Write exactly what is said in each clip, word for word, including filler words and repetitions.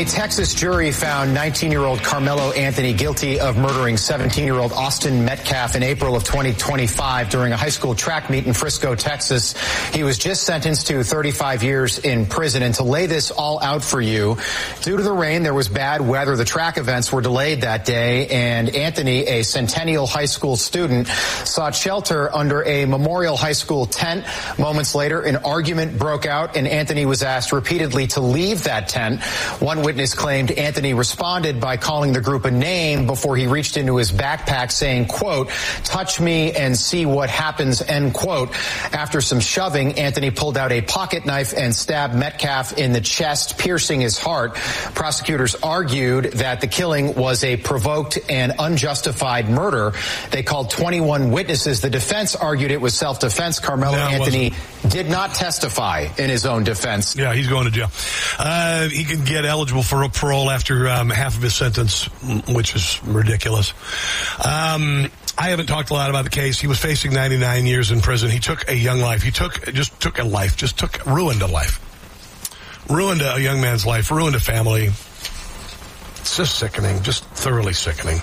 A Texas jury found nineteen-year-old Carmelo Anthony guilty of murdering seventeen-year-old Austin Metcalf in April of twenty twenty-five during a high school track meet in Frisco, Texas. He was just sentenced to thirty-five years in prison. And to lay this all out for you, due to the rain, there was bad weather. The track events were delayed that day, and Anthony, a Centennial High School student, sought shelter under a Memorial High School tent. Moments later, an argument broke out, and Anthony was asked repeatedly to leave that tent. One witness claimed Anthony responded by calling the group a name before he reached into his backpack saying, quote, touch me and see what happens, end quote. After some shoving, Anthony pulled out a pocket knife and stabbed Metcalf in the chest, piercing his heart. Prosecutors argued that the killing was a provoked and unjustified murder. They called twenty-one witnesses. The defense argued it was self-defense. Carmelo no, Anthony did not testify in his own defense. Yeah, he's going to jail. Uh, he can get eligible for parole after um, half of his sentence, which is ridiculous. Um, I haven't talked a lot about the case. He was facing ninety-nine years in prison. He took a young life. He took just took a life, just took ruined a life, ruined a young man's life, ruined a family. It's just sickening, just thoroughly sickening.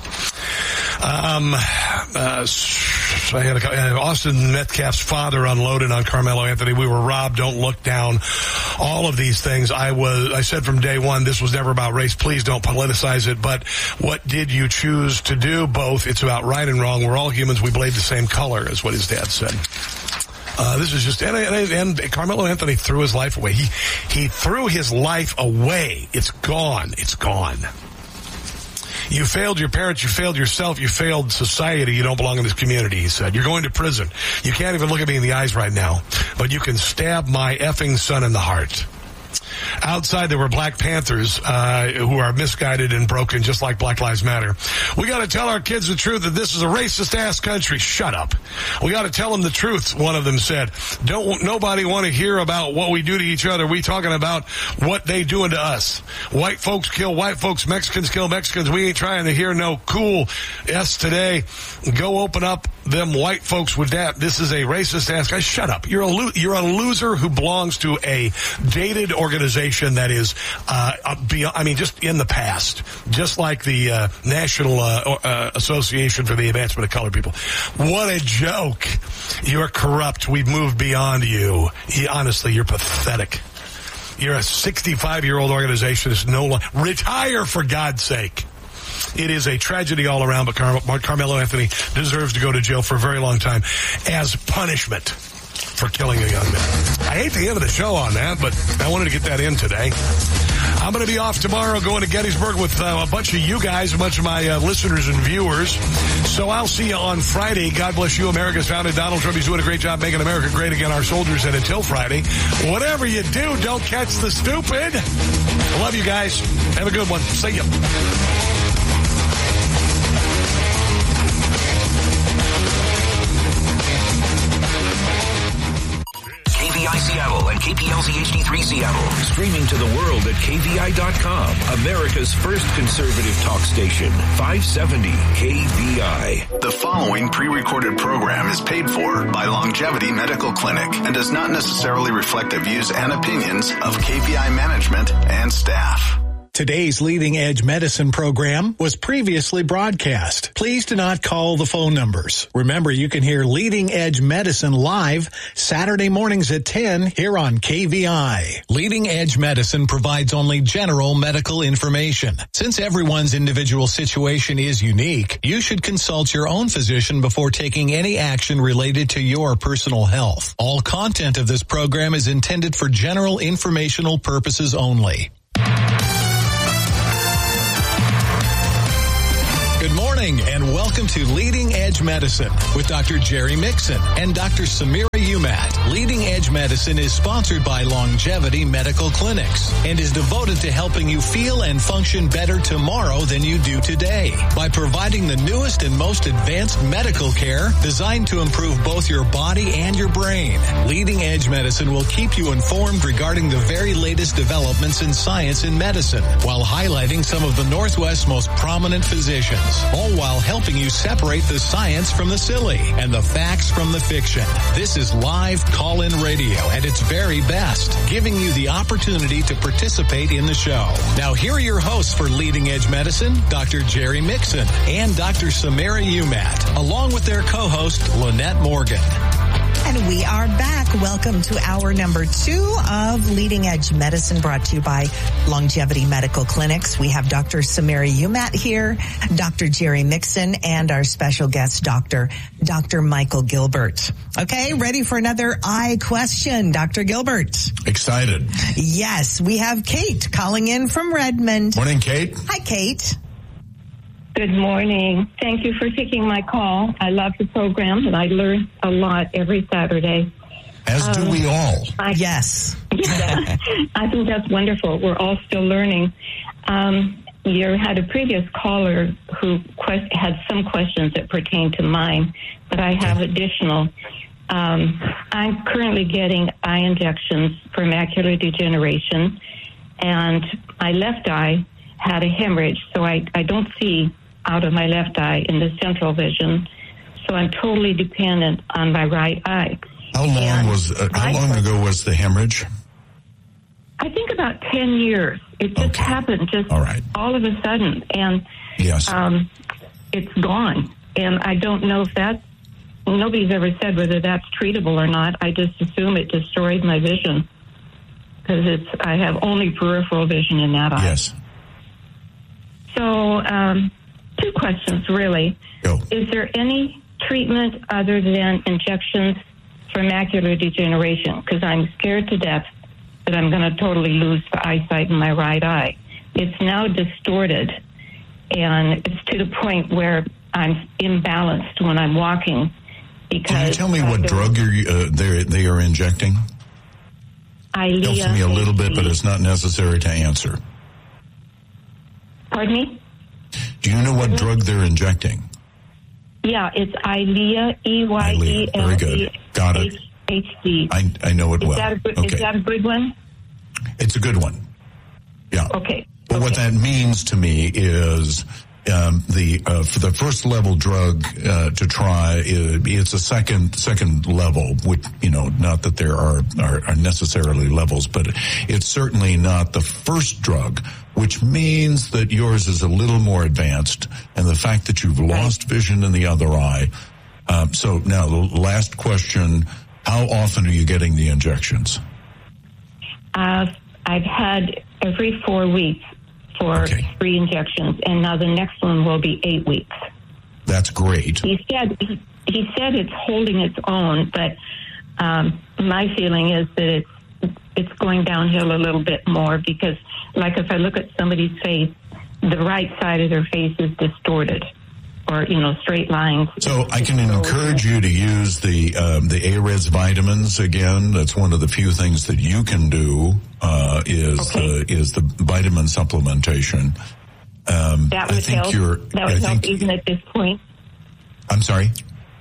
Um, uh, I had a, Austin Metcalf's father unloaded on Carmelo Anthony. We were robbed. Don't look down. All of these things. I was, I said from day one, this was never about race. Please don't politicize it. But what did you choose to do? Both. It's about right and wrong. We're all humans. We bleed the same color, is what his dad said. Uh, this is just, and, and, and Carmelo Anthony threw his life away. He, he threw his life away. It's gone. It's gone. You failed your parents, you failed yourself, you failed society, you don't belong in this community, he said. You're going to prison. You can't even look at me in the eyes right now, but you can stab my effing son in the heart. Outside, there were Black Panthers uh, who are misguided and broken, just like Black Lives Matter. We got to tell our kids the truth that this is a racist-ass country. Shut up. We got to tell them the truth, one of them said. Don't nobody want to hear about what we do to each other. We talking about what they doing to us. White folks kill white folks. Mexicans kill Mexicans. We ain't trying to hear no cool S today. Go open up them white folks with that. This is a racist-ass guy. Shut up. You're a, lo- you're a loser who belongs to a dated organization that is, uh, beyond, I mean, just in the past, just like the uh, National uh, uh, Association for the Advancement of Colored People. What a joke. You're corrupt. We've moved beyond you. you honestly, you're pathetic. You're a sixty-five-year-old organization that's no longer... Retire, for God's sake. It is a tragedy all around, but Car- Carmelo Anthony deserves to go to jail for a very long time as punishment for killing a young man. I hate the end of the show on that, but I wanted to get that in today. I'm going to be off tomorrow going to Gettysburg with uh, a bunch of you guys, a bunch of my uh, listeners and viewers. So I'll see you on Friday. God bless you, America's founded. Donald Trump is doing a great job making America great again, our soldiers. And until Friday, whatever you do, don't catch the stupid. I love you guys. Have a good one. See ya. Seattle and K P L Z H D three Seattle. Streaming to the world at K V I dot com. America's first conservative talk station. five seventy K V I. The following pre-recorded program is paid for by Longevity Medical Clinic and does not necessarily reflect the views and opinions of K V I management and staff. Today's Leading Edge Medicine program was previously broadcast. Please do not call the phone numbers. Remember, you can hear Leading Edge Medicine live Saturday mornings at ten here on K V I. Leading Edge Medicine provides only general medical information. Since everyone's individual situation is unique, you should consult your own physician before taking any action related to your personal health. All content of this program is intended for general informational purposes only. Good morning and welcome to Leading Edge Medicine with Doctor Jerry Mixon and Doctor Samira Umat. Leading Edge Medicine is sponsored by Longevity Medical Clinics and is devoted to helping you feel and function better tomorrow than you do today by providing the newest and most advanced medical care designed to improve both your body and your brain. Leading Edge Medicine will keep you informed regarding the very latest developments in science and medicine while highlighting some of the Northwest's most prominent physicians. All all while helping you separate the science from the silly and the facts from the fiction. This is live call-in radio at its very best, giving you the opportunity to participate in the show. Now, here are your hosts for Leading Edge Medicine, Doctor Jerry Mixon and Doctor Samara Umat, along with their co-host, Lynette Morgan. And we are back. Welcome to hour number two of Leading Edge Medicine, brought to you by Longevity Medical Clinics. We have Doctor Samara Umat here, Doctor Jerry Mixon, and our special guest doctor, Doctor Michael Gilbert. Okay, ready for another eye question, Doctor Gilbert? Excited. Yes, we have Kate calling in from Redmond. Morning, Kate. Hi, Kate. Good morning. Thank you for taking my call. I love the program, and I learn a lot every Saturday. As do um, we all. I, yes. Yeah, I think that's wonderful. We're all still learning. Um, you had a previous caller who quest- had some questions that pertain to mine, but I have additional. Um, I'm currently getting eye injections for macular degeneration, and my left eye had a hemorrhage, so I, I don't see out of my left eye in the central vision, so I'm totally dependent on my right eye. How long and was uh, how long ago was the hemorrhage? I think about ten years. It just okay. happened just all, right. all of a sudden, and yes, um, it's gone. And I don't know if that's, nobody's ever said whether that's treatable or not. I just assume it destroyed my vision because it's I have only peripheral vision in that eye. Yes. So, um, two questions, really. Go. Is there any treatment other than injections for macular degeneration? Because I'm scared to death that I'm going to totally lose the eyesight in my right eye. It's now distorted, and it's to the point where I'm imbalanced when I'm walking. Because Can you tell me what drug you're, uh, they are injecting? Eylea. Helps me a little bit, but it's not necessary to answer. Pardon me? Do you know what drug they're injecting? Yeah, it's Eylea, E Y E L E H D. I, I know it is well. That a good, okay. Is that a good one? It's a good one. Yeah. Okay. But okay. what that means to me is um, the uh, for the first level drug uh, to try, it, it's a second second level. Which, you know, not that there are, are are necessarily levels, but it's certainly not the first drug. Which means that yours is a little more advanced, and the fact that you've lost vision in the other eye. Um, so now the last question: how often are you getting the injections? Uh, I've had every four weeks for okay. three injections, and now the next one will be eight weeks. That's great. He said he, he said it's holding its own, but um, my feeling is that it's it's going downhill a little bit more because, like, if I look at somebody's face, the right side of their face is distorted, or you know, straight lines. So I can encourage you to use the um, the A-Reds vitamins again. That's one of the few things that you can do uh, is okay. uh, is the vitamin supplementation. Um, that would I think help. You're, that would I help think, even at this point. I'm sorry.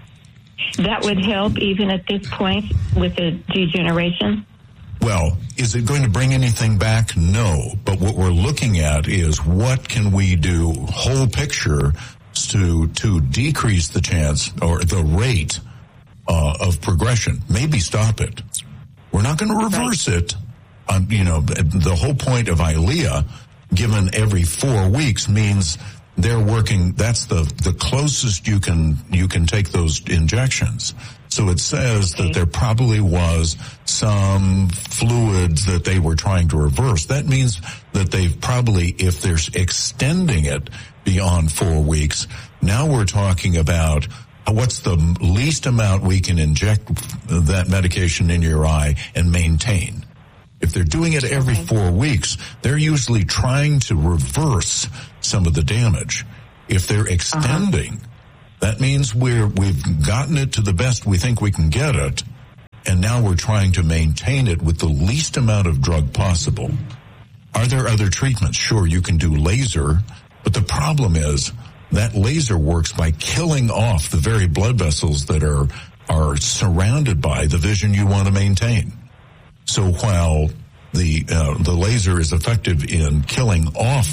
That would help even at this point with the degeneration. Well, is it going to bring anything back? No. But what we're looking at is what can we do whole picture to to decrease the chance or the rate uh, of progression. Maybe stop it. We're not going to reverse right. it. Um, you know, the whole point of Eylea, given every four weeks, means they're working. That's the the closest you can you can take those injections. So it says okay. that there probably was some fluids that they were trying to reverse. That means that they've probably, if they're extending it beyond four weeks, now we're talking about what's the least amount we can inject that medication in your eye and maintain. If they're doing it every okay. four weeks, they're usually trying to reverse some of the damage. If they're extending, uh-huh. that means we're, we've gotten it to the best we think we can get it, and now we're trying to maintain it with the least amount of drug possible. Are there other treatments? Sure, you can do laser, but the problem is that laser works by killing off the very blood vessels that are are surrounded by the vision you want to maintain. So while the uh, the laser is effective in killing off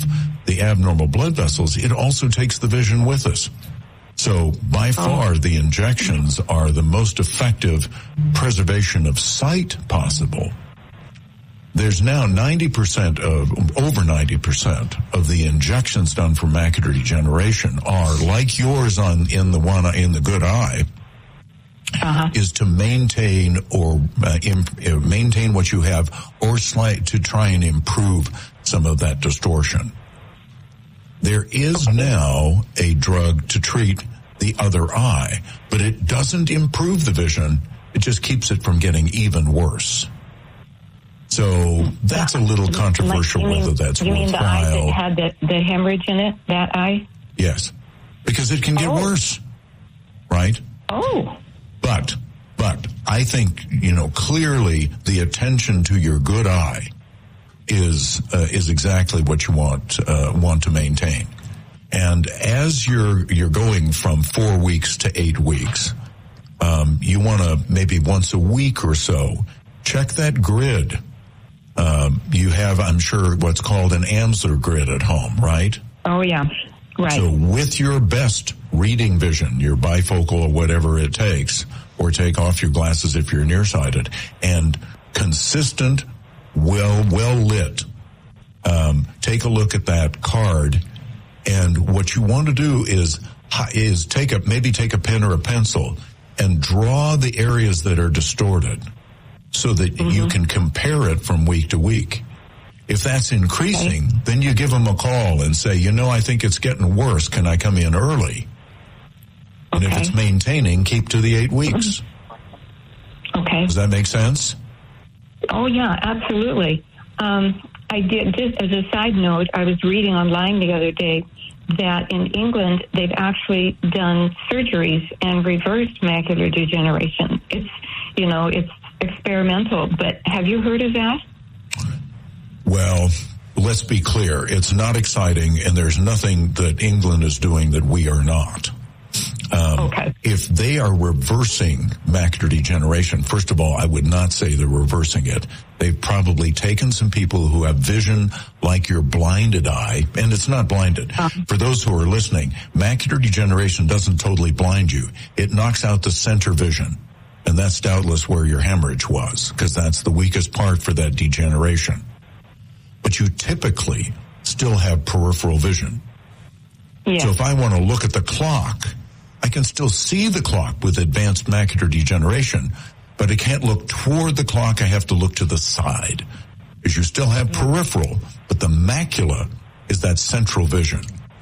the abnormal blood vessels, it also takes the vision with us. So by far, oh. the injections are the most effective preservation of sight possible. There's now ninety percent of, over ninety percent of the injections done for macular degeneration are like yours on, in the one, in the good eye, uh-huh. is to maintain or uh, imp, maintain what you have or slight to try and improve some of that distortion. There is now a drug to treat the other eye, but it doesn't improve the vision. It just keeps it from getting even worse. So that's a little controversial like, whether that's you worthwhile. You mean the eye that had the, the hemorrhage in it, that eye? Yes, because it can get oh. worse, right? Oh. But, but I think, you know, clearly the attention to your good eye is uh, is exactly what you want uh, want to maintain. And as you're you're going from four weeks to eight weeks, um, you want to maybe once a week or so check that grid. Um, you have, I'm sure, what's called an Amsler grid at home, right? Oh yeah, right. So with your best reading vision, your bifocal or whatever it takes, or take off your glasses if you're nearsighted, and consistent, well, well lit. Um, take a look at that card, and what you want to do is is take a maybe take a pen or a pencil and draw the areas that are distorted, so that mm-hmm. you can compare it from week to week. If that's increasing, okay. then you give them a call and say, you know, I think it's getting worse. Can I come in early? And okay. if it's maintaining, keep to the eight weeks. Okay. Does that make sense? Oh, yeah, absolutely. Um, I did, just as a side note, I was reading online the other day that in England, they've actually done surgeries and reversed macular degeneration. It's, you know, it's experimental, but have you heard of that? Well, let's be clear. It's not exciting, and there's nothing that England is doing that we are not. Um, okay. If they are reversing macular degeneration, first of all, I would not say they're reversing it. They've probably taken some people who have vision like your blinded eye, and it's not blinded. Uh-huh. For those who are listening, macular degeneration doesn't totally blind you. It knocks out the center vision, and that's doubtless where your hemorrhage was, because that's the weakest part for that degeneration. But you typically still have peripheral vision. Yeah. So if I want to look at the clock, I can still see the clock with advanced macular degeneration, but I can't look toward the clock. I have to look to the side, because you still have yeah. peripheral, but the macula is that central vision.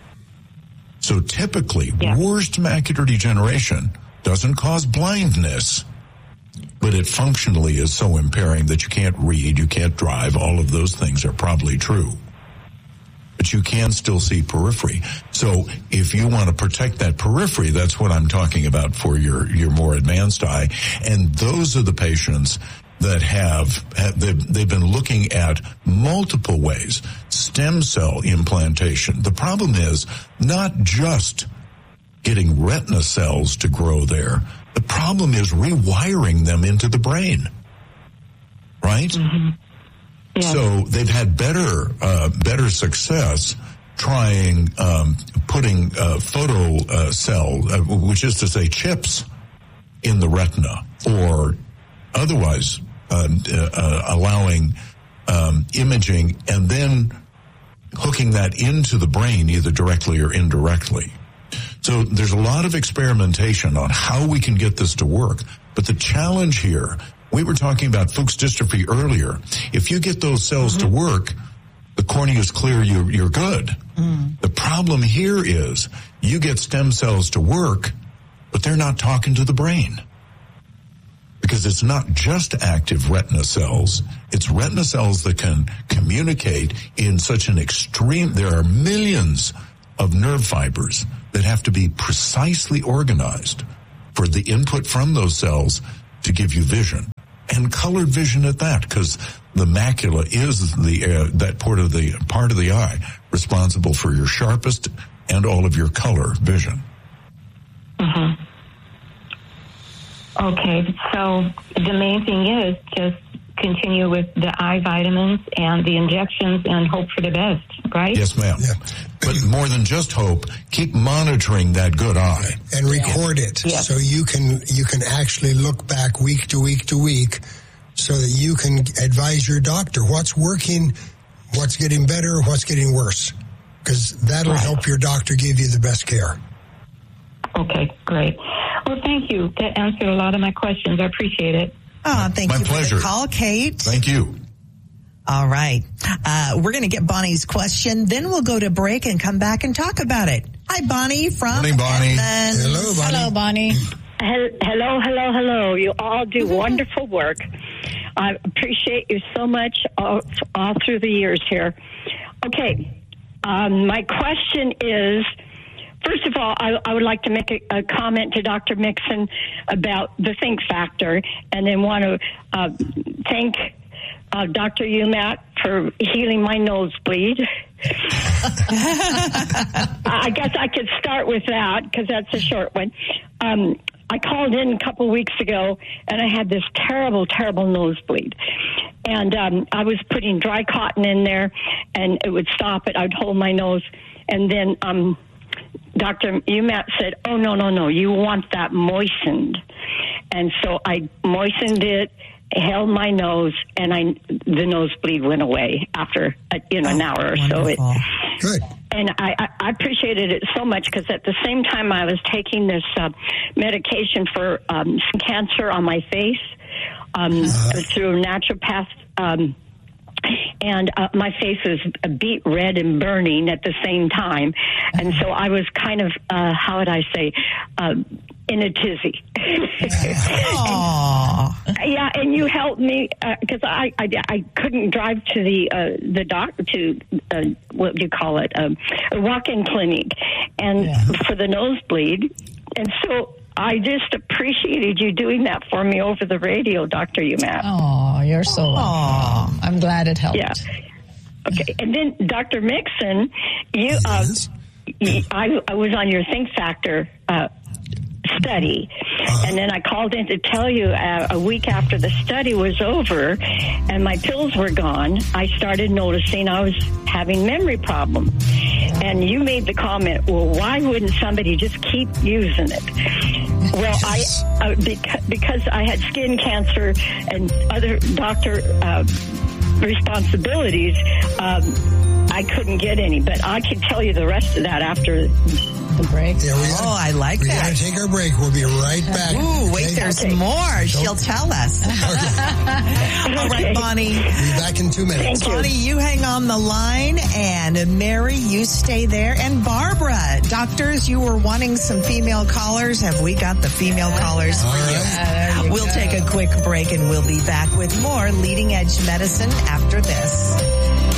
So typically, yeah. worst macular degeneration doesn't cause blindness, but it functionally is so impairing that you can't read, you can't drive. All of those things are probably true. But you can still see periphery. So if you want to protect that periphery, that's what I'm talking about for your, your more advanced eye. And those are the patients that have, have they've, they've been looking at multiple ways. Stem cell implantation. The problem is not just getting retina cells to grow there. The problem is rewiring them into the brain. Right? Mm-hmm. Yeah. So they've had better, uh, better success trying, um, putting, uh, photo, uh, cell, uh, which is to say chips in the retina, or otherwise, uh, uh, allowing, um, imaging and then hooking that into the brain either directly or indirectly. So there's a lot of experimentation on how we can get this to work. But the challenge here, we were talking about Fuchs dystrophy earlier. If you get those cells mm-hmm. to work, the cornea is clear, you're, you're good. Mm. The problem here is you get stem cells to work, but they're not talking to the brain. Because it's not just active retina cells. It's retina cells that can communicate in such an extreme, there are millions of nerve fibers that have to be precisely organized for the input from those cells to give you vision. And colored vision at that, because the macula is the uh, that part of the part of the eye responsible for your sharpest and all of your color vision. Mm-hmm. Okay, so the main thing is just continue with the eye vitamins and the injections and hope for the best, right? Yes, ma'am. Yeah. But more than just hope, keep monitoring that good eye. And record yeah. it yes. so you can you can actually look back week to week to week so that you can advise your doctor what's working, what's getting better, what's getting worse. Because that'll right. help your doctor give you the best care. Okay, great. Well, thank you. That answered a lot of my questions. I appreciate it. Oh, thank My you pleasure. for the call, Kate. Thank you. All right. Uh, we're going to get Bonnie's question. Then we'll go to break and come back and talk about it. Hi, Bonnie from Morning, Bonnie. Edmonds. Hello, Bonnie. Hello, Bonnie. Hello, hello, hello. You all do wonderful work. I appreciate you so much all, all through the years here. Okay. Um, my question is, first of all, I, I would like to make a, a comment to Doctor Mixon about the think factor, and then want to uh, thank uh, Doctor Umat for healing my nosebleed. I guess I could start with that because that's a short one. Um, I called in a couple weeks ago, and I had this terrible, terrible nosebleed. And um, I was putting dry cotton in there, and it would stop it. I'd hold my nose, and then um, Doctor Umat said, oh, no, no, no, you want that moistened. And so I moistened it, held my nose, and I the nosebleed went away after a, you know, oh, an hour or wonderful. so. It, Good. And I, I, I appreciated it so much because at the same time I was taking this uh, medication for um, cancer on my face um, uh-huh. through a naturopath. Um, and uh, my face was beet red and burning at the same time. And so I was kind of, uh, how would I say, uh, in a tizzy. and, yeah, and you helped me because uh, I, I I couldn't drive to the uh, the doctor to uh, what do you call it um, a walk-in clinic, and yeah. for the nosebleed, and so I just appreciated you doing that for me over the radio, Doctor Umat. Oh, you're so welcome. I'm glad it helped. Yeah. Okay, and then Doctor Mixon, you, uh, you I, I was on your Think Factor uh, study, uh-huh. and then I called in to tell you uh, a week after the study was over and my pills were gone, I started noticing I was having memory problem. And you made the comment, well, why wouldn't somebody just keep using it? Well, yes. I uh, beca- because I had skin cancer and other doctor uh, responsibilities, um, I couldn't get any. But I can tell you the rest of that after the break. Yeah, we gotta, oh, I like we that. We got to take our break. We'll be right back. Ooh, wait, okay. there's okay. more. She'll tell us. Okay. All right, Bonnie. We'll be back in two minutes. Thank Bonnie, you. you hang on the line, and Mary, you stay there. And Barbara, doctors, you were wanting some female callers. Have we got the female callers for you? Uh, you we'll go. take a quick break, and we'll be back with more Leading Edge Medicine after this.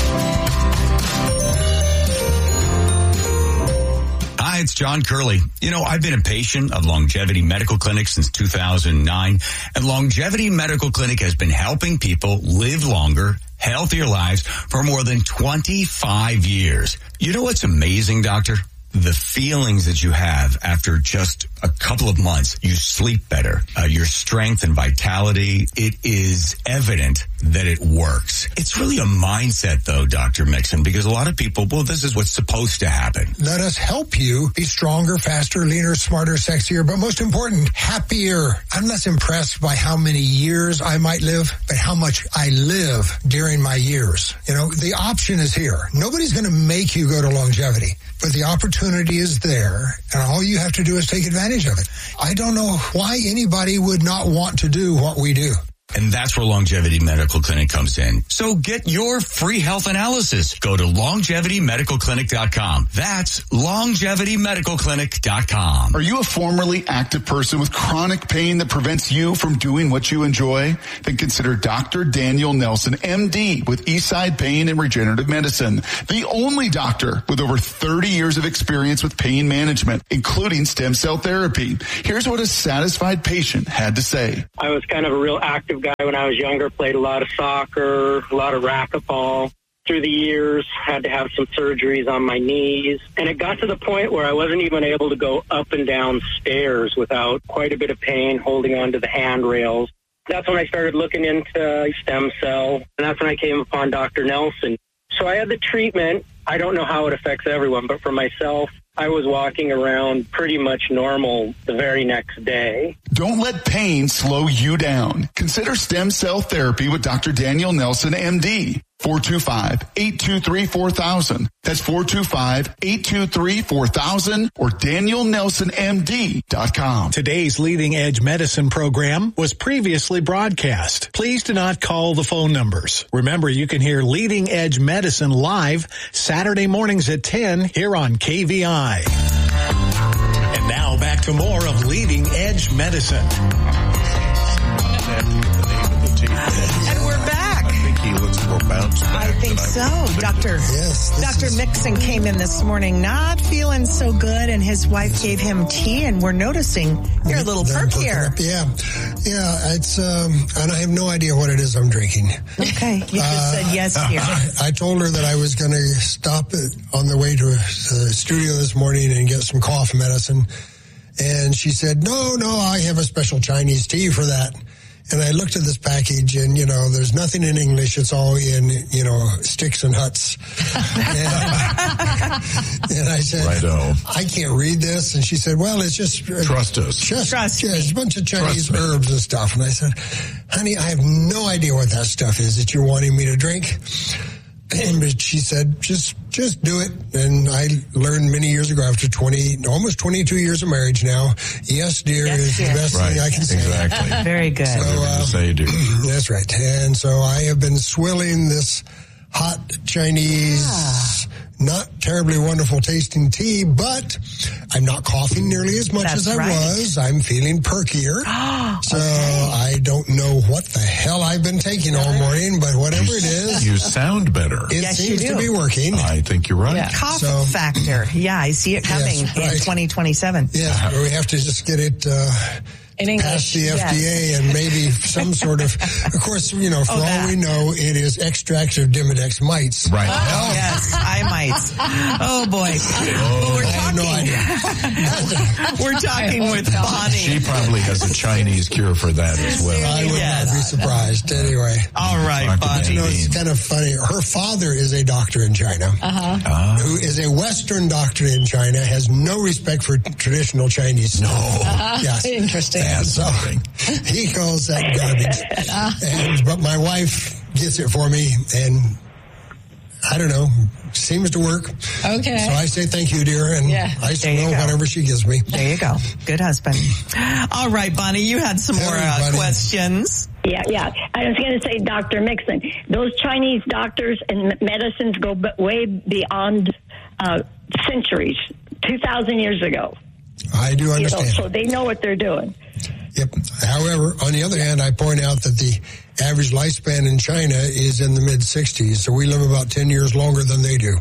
Hi, it's John Curley. You know, I've been a patient of Longevity Medical Clinic since two thousand nine, and Longevity Medical Clinic has been helping people live longer, healthier lives for more than twenty-five years. You know what's amazing, doctor? The feelings that you have after just a couple of months. You sleep better. Uh, your strength and vitality, it is evident that it works. It's really a mindset, though, Doctor Mixon, because a lot of people, well, this is what's supposed to happen. Let us help you be stronger, faster, leaner, smarter, sexier, but most important, happier. I'm less impressed by how many years I might live, but how much I live during my years. You know, the option is here. Nobody's going to make you go to longevity, but the opportunity is there, and all you have to do is take advantage of it. I don't know why anybody would not want to do what we do. And that's where Longevity Medical Clinic comes in. So get your free health analysis. Go to longevity medical clinic dot com. That's longevity medical clinic dot com. Are you a formerly active person with chronic pain that prevents you from doing what you enjoy? Then consider Doctor Daniel Nelson, M D, with Eastside Pain and Regenerative Medicine. The only doctor with over thirty years of experience with pain management, including stem cell therapy. Here's what a satisfied patient had to say. I was kind of a real active guy when I was younger, played a lot of soccer, a lot of racquetball. Through the years, had to have some surgeries on my knees. And it got to the point where I wasn't even able to go up and down stairs without quite a bit of pain holding onto the handrails. That's when I started looking into stem cell, and that's when I came upon Doctor Nelson. So I had the treatment. I don't know how it affects everyone, but for myself, I was walking around pretty much normal the very next day. Don't let pain slow you down. Consider stem cell therapy with Doctor Daniel Nelson, M D. four two five, eight two three, four thousand. That's four two five, eight two three, four thousand or daniel nelson m d dot com. Today's Leading Edge Medicine program was previously broadcast. Please do not call the phone numbers. Remember, you can hear Leading Edge Medicine live Saturday mornings at ten here on K V I. And now back to more of Leading Edge Medicine. And we're back. I think he looks more bounced back. I think so. I Doctor Yes, Doctor is... Mixon came in this morning not feeling so good, and his wife gave him tea, and we're noticing you're a little They're perkier. up. Yeah, yeah. It's um, and I have no idea what it is I'm drinking. Okay, you just Uh, said yes here. I told her that I was going to stop it on the way to the studio this morning and get some cough medicine, and she said, "No, no, I have a special Chinese tea for that." And I looked at this package, and, you know, there's nothing in English. It's all in, you know, sticks and huts. and, and I said, Righto. I can't read this. And she said, well, it's just... Trust us. Just, Trust yeah, me. it's a bunch of Chinese herbs and stuff. And I said, honey, I have no idea what that stuff is that you're wanting me to drink. And she said, just just do it. And I learned many years ago, after twenty, almost twenty-two years of marriage now, yes, dear, Yes, is dear. the best Right. thing I can say. Exactly. Very good. So, uh, Say do. that's right. And so I have been swilling this hot Chinese, Ah. not terribly wonderful tasting tea, but I'm not coughing nearly as much That's as I right. was. I'm feeling perkier. So Okay. I don't know what the hell I've been taking all morning, but whatever it is, You sound better. it Yes, you seems to do. be working. I think you're right. Yeah. Cough So- factor. Yeah, I see it coming Yes, in right. twenty twenty-seven. Yes, we have to just get it uh, In English. past the F D A and maybe some sort of, of course, you know, for Oh, all that. we know, it is extract of Demodex mites. Right. Oh, yes, I might. Oh, boy. But we're I have no talking, idea. we're talking with Bonnie. She probably has a Chinese cure for that as well. I would Yes. not be surprised. Anyway. All right, Doctor Bonnie. You know, it's kind of funny. Her father is a doctor in China, Uh-huh. Ah. who is a Western doctor in China, has no respect for traditional Chinese. No. Yes. Interesting. That's So something. he calls that garbage. And, but my wife gets it for me, and I don't know, seems to work. Okay. So I say thank you, dear, and Yeah. I There you swill go. whatever she gives me. There you go. Good husband. All right, Bonnie, you had some more uh, Everybody. questions. Yeah, yeah. I was going to say, Doctor Mixon, those Chinese doctors and m- medicines go b- way beyond uh, centuries, two thousand years ago. I do You know, understand. so they know what they're doing. Yep. However, on the other hand, I point out that the average lifespan in China is in the mid sixties, so we live about ten years longer than they do.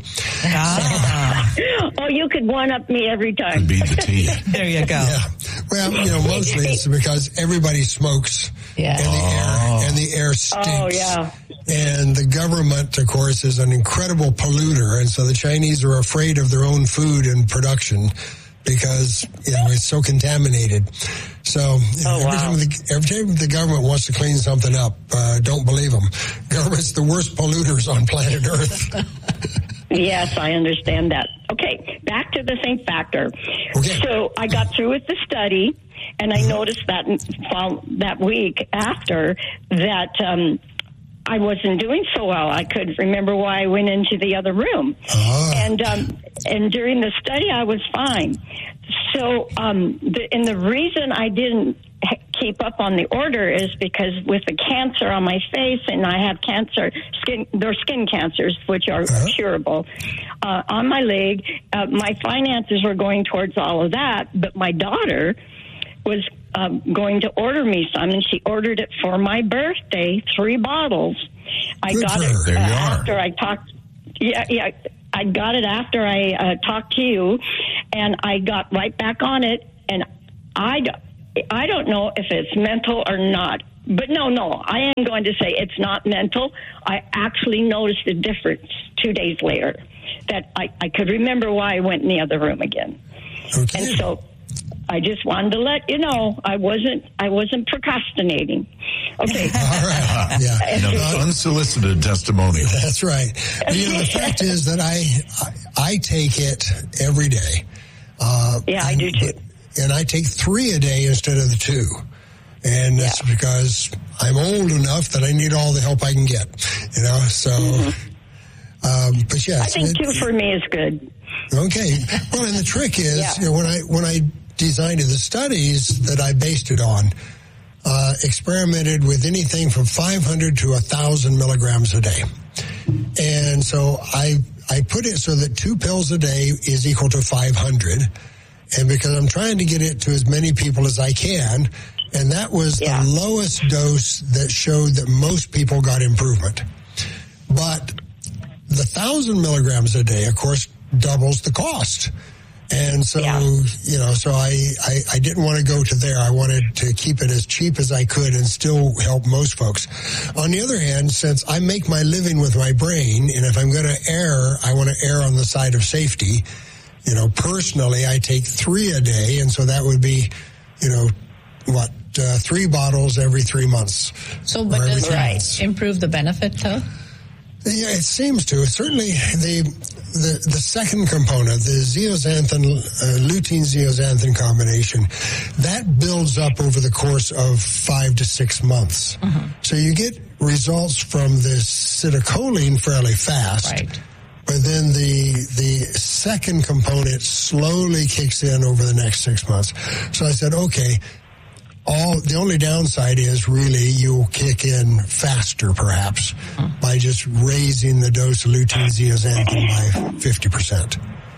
Ah, Oh, you could one-up me every time. Be the tea. there you go. Yeah. Well, you know, mostly it's because everybody smokes. Yeah. And the air and the air stinks. Oh, yeah. And the government, of course, is an incredible polluter, and so the Chinese are afraid of their own food and production because, you know, it's so contaminated. So you know, Oh, every, wow. time the, every time the government wants to clean something up, uh, don't believe them. Government's the worst polluters on planet Earth. Yes, I understand that. Okay, back to the think factor. Okay. So I got through with the study, and I noticed that fall, that week after that um, I wasn't doing so well. I could remember why I went into the other room, Ah. and um, and during the study I was fine. So, um, the, and the reason I didn't h- keep up on the order is because with the cancer on my face, and I have cancer, skin, they're skin cancers, which are curable, uh, on my leg, uh, my finances were going towards all of that, but my daughter was um, going to order me some, and she ordered it for my birthday, three bottles. I Good got for it her. There uh, you are. after I talked. Yeah, yeah. I got it after I uh, talked to you, and I got right back on it. And I, d- I don't know if it's mental or not. But no, no, I am going to say it's not mental. I actually noticed a difference two days later that I, I could remember why I went in the other room again. Okay. And so I just wanted to let you know I wasn't I wasn't procrastinating. Okay. All right. Yeah. No, unsolicited testimony. That's right. You know, the fact is that I I take it every day. Uh, yeah, I do too. And I take three a day instead of the two. And that's yeah. because I'm old enough that I need all the help I can get. You know, so. Mm-hmm. Um, but yeah, I think it, two for me is good. Okay. Well, and the trick is, yeah. you know, when I when I designed the studies that I based it on, uh, experimented with anything from five hundred to one thousand milligrams a day. And so I I put it so that two pills a day is equal to five hundred. And because I'm trying to get it to as many people as I can, and that was yeah. the lowest dose that showed that most people got improvement. But the one thousand milligrams a day, of course, doubles the cost. And so, yeah. you know, so I, I, I didn't want to go to there. I wanted to keep it as cheap as I could and still help most folks. On the other hand, since I make my living with my brain, and if I'm going to err, I want to err on the side of safety. You know, personally, I take three a day, and so that would be, you know, what, uh, three bottles every three months. So, but does that improve the benefit, though? Yeah, it seems to. Certainly, the the, the second component, the zeaxanthin, uh, lutein zeaxanthin combination, that builds up over the course of five to six months. Mm-hmm. So you get results from the citicoline fairly fast. Right. But then the the second component slowly kicks in over the next six months. So I said, okay, all the only downside is really you'll kick in faster, perhaps, huh. by just raising the dose of lutein zeaxanthin by fifty percent.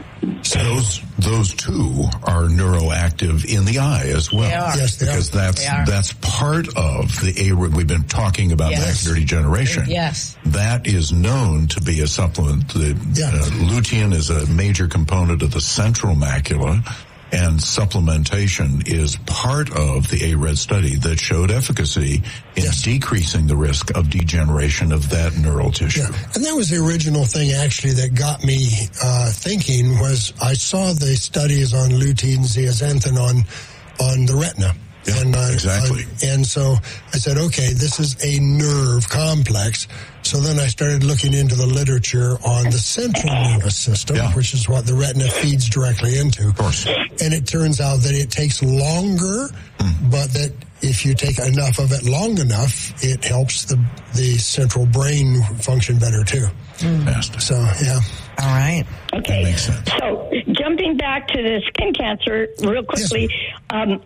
So those those two are neuroactive in the eye as well. They are. Yes, they because are. that's they are. that's part of the A-Rod. We've been talking about yes. macular degeneration. Yes, that is known to be a supplement. The yeah. uh, lutein is a major component of the central macula, and supplementation is part of the A-Rod study that showed efficacy in yes. decreasing the risk of degeneration of that neural tissue. Yeah. And that was the original thing, actually, that got me uh, thinking was I saw the studies on lutein zeaxanthin on, on the retina. Yeah, and, uh, exactly. Uh, and so I said, okay, this is a nerve complex. So then I started looking into the literature on the central nervous system, yeah. which is what the retina feeds directly into. Of course. And it turns out that it takes longer, mm. but that if you take enough of it long enough, it helps the the central brain function better too. Mm. So, yeah. All right. Okay. So jumping back to the skin cancer real quickly, yes. um,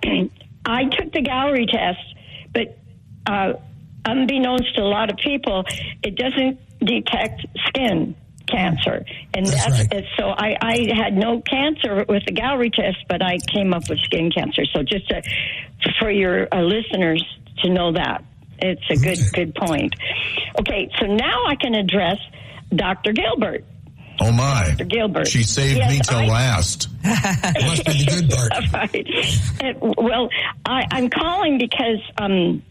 I took the Gallery test, but uh, unbeknownst to a lot of people, it doesn't detect skin cancer. And that's, that's right. so I, I had no cancer with the Gallery test, but I came up with skin cancer. So just to, for your uh, listeners to know that. It's a good, okay. good point. Okay, so now I can address Doctor Gilbert. Oh, my. Doctor Gilbert. She saved yes, me till I, last. Must be the good part. Right. And, well, I, I'm calling because um,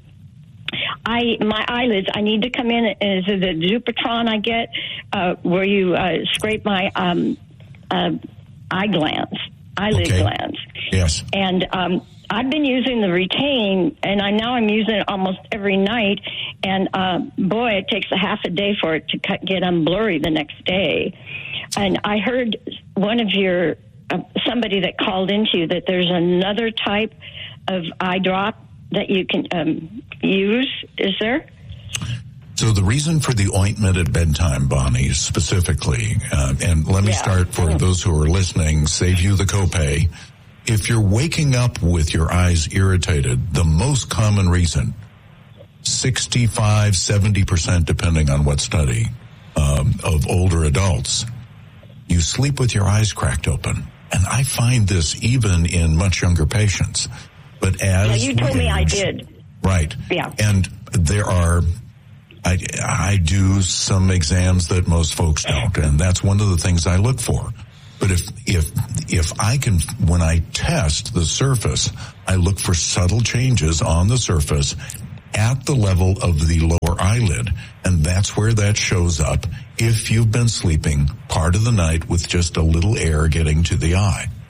I my eyelids, I need to come in. Is it the Dupuytren I get uh, where you uh, scrape my um, uh, eye glands, eyelid okay. glands? Yes. And um, I've been using the Retain, and I now I'm using it almost every night. And uh, boy, it takes a half a day for it to cut, get unblurry the next day. And I heard one of your uh, somebody that called into you that there's another type of eye drop that you can um, use. Is there? So the reason for the ointment at bedtime, Bonnie, specifically, uh, and let me yeah. start for mm. those who are listening, save you the copay. If you're waking up with your eyes irritated, the most common reason, sixty-five, seventy percent, depending on what study, um, of older adults, you sleep with your eyes cracked open. And I find this even in much younger patients. But as yeah, you told age, me I did. Right. Yeah. And there are, I, I do some exams that most folks don't, and that's one of the things I look for. But if, if, if I can, when I test the surface, I look for subtle changes on the surface at the level of the lower eyelid. And that's where that shows up if you've been sleeping part of the night with just a little air getting to the eye.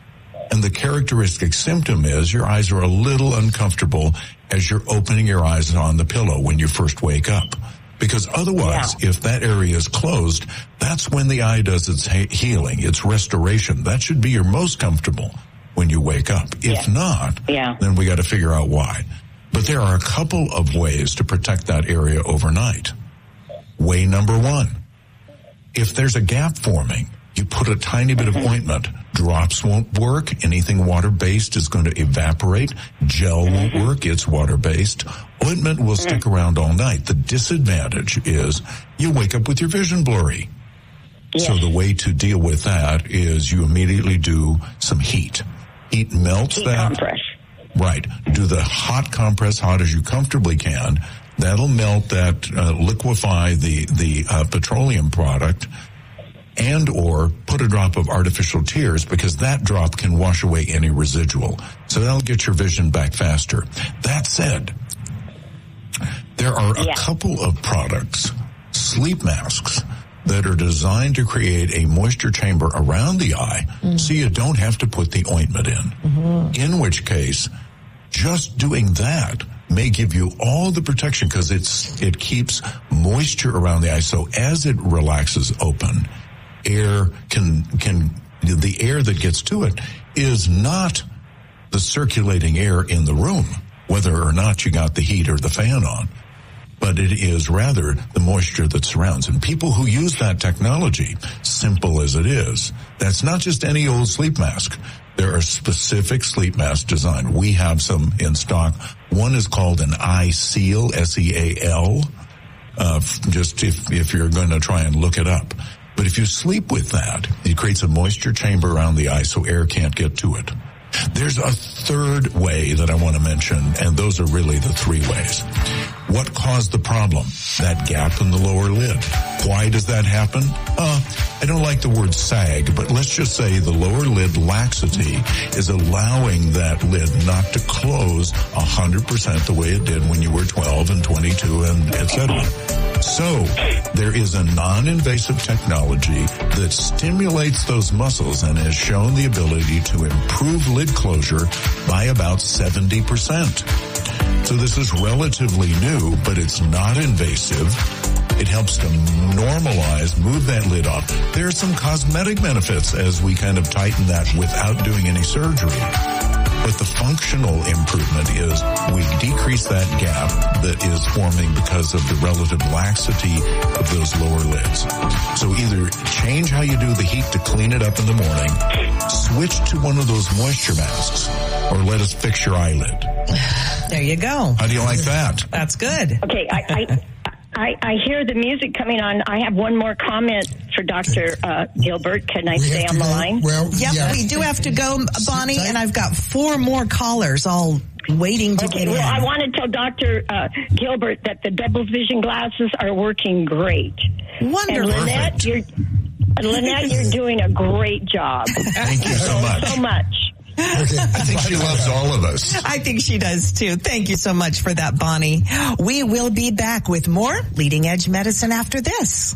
And the characteristic symptom is your eyes are a little uncomfortable as you're opening your eyes on the pillow when you first wake up. Because otherwise, yeah. if that area is closed, that's when the eye does its he- healing, its restoration. That should be your most comfortable when you wake up. If yeah. not, yeah. then we got to figure out why. But there are a couple of ways to protect that area overnight. Way number one, if there's a gap forming, you put a tiny bit of ointment. Drops won't work. Anything water-based is going to evaporate. Gel won't work. It's water-based. Ointment will stick around all night. The disadvantage is you wake up with your vision blurry. Yes. So the way to deal with that is you immediately do some heat. Heat melts heat that. Compress. Right. Do the hot compress, hot as you comfortably can. That'll melt that, uh, liquefy the, the, uh, petroleum product. And or put a drop of artificial tears, because that drop can wash away any residual. So that'll get your vision back faster. That said, there are a yeah. couple of products, sleep masks, that are designed to create a moisture chamber around the eye mm-hmm. so you don't have to put the ointment in. Mm-hmm. In which case, just doing that may give you all the protection, because it's it keeps moisture around the eye. So as it relaxes open, air can, can, the air that gets to it is not the circulating air in the room, whether or not you got the heat or the fan on, but it is rather the moisture that surrounds. And people who use that technology, simple as it is, that's not just any old sleep mask. There are specific sleep masks designed. We have some in stock. One is called an eye seal, S E A L, uh, just if, if you're going to try and look it up. But if you sleep with that, it creates a moisture chamber around the eye so air can't get to it. There's a third way that I want to mention, and those are really the three ways. What caused the problem? That gap in the lower lid. Why does that happen? Uh, I don't like the word sag, but let's just say the lower lid laxity is allowing that lid not to close one hundred percent the way it did when you were twelve and twenty-two and et cetera. So there is a non-invasive technology that stimulates those muscles and has shown the ability to improve lid closure by about seventy percent. So this is relatively new, but it's not invasive. It helps to normalize, move that lid off. There are some cosmetic benefits as we kind of tighten that without doing any surgery. But the functional improvement is we decrease that gap that is forming because of the relative laxity of those lower lids. So either change how you do the heat to clean it up in the morning, switch to one of those moisture masks, or let us fix your eyelid. There you go. How do you like that? That's good. Okay, I, I, I, I hear the music coming on. I have one more comment for Doctor Uh, Gilbert. Can I we stay on the go, line? Well, yep, yeah. we do have to go, Bonnie, and I've got four more callers all waiting to okay, get well, in. I want to tell Doctor Uh, Gilbert that the double vision glasses are working great. Wonderful. And Lynette, you're, Lynette, you're doing a great job. Thank you so much. So much. Okay. I think she loves all of us. I think she does too. Thank you so much for that, Bonnie. We will be back with more Leading Edge Medicine after this.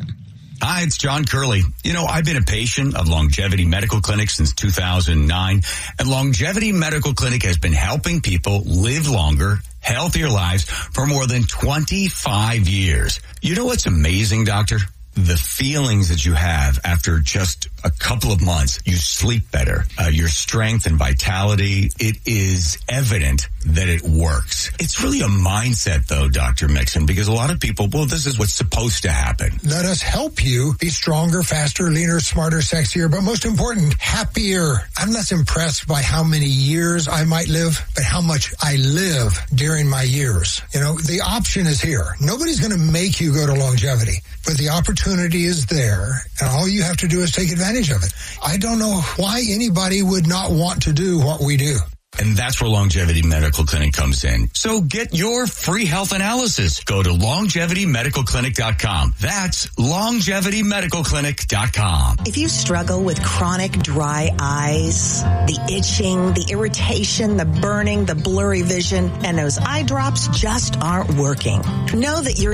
Hi, it's John Curley. You know, I've been a patient of Longevity Medical Clinic since two thousand nine, and Longevity Medical Clinic has been helping people live longer, healthier lives for more than twenty-five years. You know what's amazing, Doctor? The feelings that you have after just a couple of months. You sleep better. Uh, your strength and vitality, it is evident that it works. It's really a mindset, though, Doctor Mixon, because a lot of people, well, this is what's supposed to happen. Let us help you be stronger, faster, leaner, smarter, sexier, but most important, happier. I'm less impressed by how many years I might live, but how much I live during my years. You know, the option is here. Nobody's going to make you go to longevity, but the opportunity is there, and all you have to do is take advantage of it. I don't know why anybody would not want to do what we do. And that's where Longevity Medical Clinic comes in. So get your free health analysis. Go to longevity medical clinic dot com. That's longevity medical clinic dot com. If you struggle with chronic dry eyes, the itching, the irritation, the burning, the blurry vision, and those eye drops just aren't working, know that you're